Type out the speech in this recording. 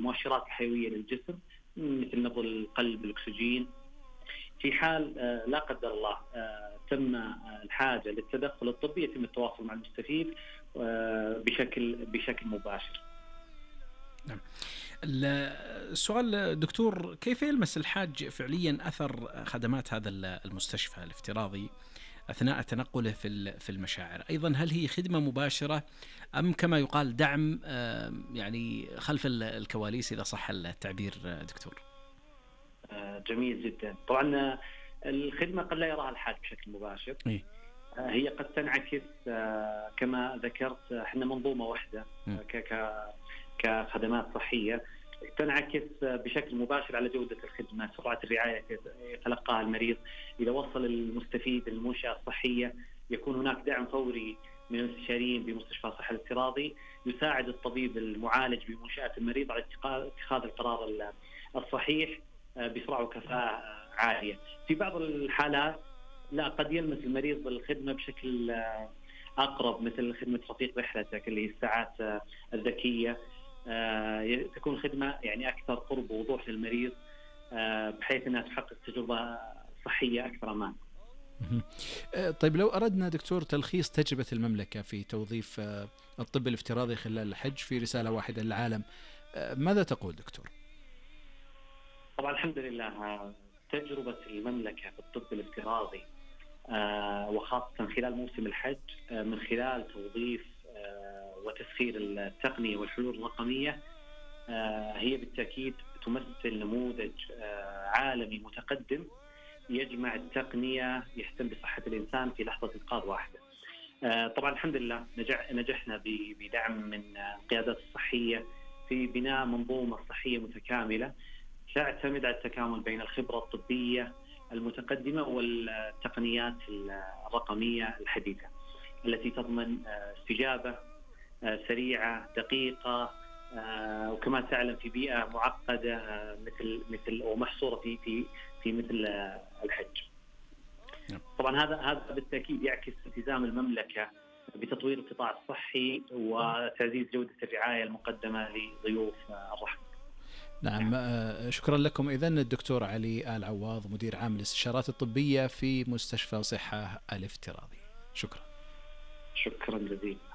المؤشرات الحيوية للجسم مثل نبض القلب، الأكسجين. في حال لا قدر الله تم الحاجة للتدخل الطبي يتم التواصل مع المستفيد بشكل مباشر. نعم. السؤال دكتور، كيف يلمس الحاج فعليا أثر خدمات هذا المستشفى الافتراضي أثناء تنقله في المشاعر؟ أيضا هل هي خدمة مباشرة أم كما يقال دعم يعني خلف الكواليس إذا صح التعبير دكتور؟ جميل جدا. طبعا الخدمة قد لا يراها الحاج بشكل مباشر. هي قد تنعكس كما ذكرت، احنا منظومة واحدة كخدمات صحية، تنعكس بشكل مباشر على جودة الخدمة، سرعة الرعاية يتلقاها المريض. إذا وصل المستفيد المنشأة الصحية يكون هناك دعم فوري من المستشارين بمستشفى صحة الافتراضي يساعد الطبيب المعالج بمنشأة المريض على اتخاذ القرار الصحيح بسرعة وكفاءة عالية. في بعض الحالات لا، قد يلمس المريض الخدمة بشكل أقرب، مثل خدمة رفيق رحلتك اللي هي الساعات الذكية. تكون خدمة يعني أكثر قرب ووضوح للمريض بحيث أنها تحقق تجربة صحية أكثر أمان. طيب لو أردنا دكتور تلخيص تجربة المملكة في توظيف الطب الافتراضي خلال الحج في رسالة واحدة للعالم، ماذا تقول دكتور؟ طبعا الحمد لله تجربة المملكة في الطب الافتراضي وخاصة خلال موسم الحج من خلال توظيف وتسخير التقنية والحلول الرقمية هي بالتأكيد تمثل نموذج عالمي متقدم يجمع التقنية يهتم بصحة الإنسان في لحظة إنقاذ واحدة. طبعا الحمد لله نجحنا بدعم من القيادات الصحية في بناء منظومة صحية متكاملة تعتمد على التكامل بين الخبرة الطبية المتقدمة والتقنيات الرقمية الحديثة التي تضمن استجابة سريعة دقيقة وكما تعلم في بيئة معقدة مثل ومحصورة في مثل الحج. طبعا هذا بالتأكيد يعكس التزام المملكة بتطوير القطاع الصحي وتعزيز جودة الرعاية المقدمة لضيوف الرحمة. نعم، شكرا لكم. إذن الدكتور علي آل عواض مدير عام الاستشارات الطبية في مستشفى صحة الافتراضي. شكرا جزيلا.